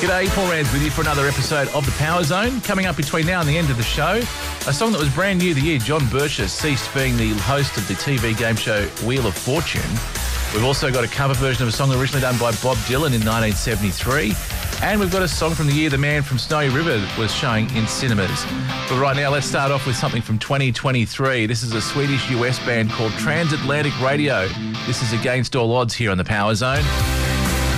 G'day, Paul Rans with you for another episode of The Power Zone. Coming up between now and the end of the show, a song that was brand new the year John Bircher ceased being the host of the TV game show Wheel of Fortune. We've also got a cover version of a song originally done by Bob Dylan in 1973. And we've got a song from the year the man from Snowy River was showing in cinemas. But right now, let's start off with something from 2023. This is a Swedish US band called Transatlantic Radio. This is Against All Odds here on The Power Zone.